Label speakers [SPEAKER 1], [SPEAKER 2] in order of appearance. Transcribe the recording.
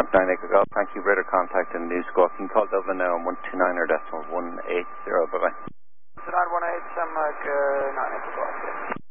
[SPEAKER 1] Mark 9 Echo Golf. Thank you for your contact in New Squawk. You can call Dublin now on 129 or decimal 180. Bye-bye.
[SPEAKER 2] So 918, Mark 9 Echo Golf.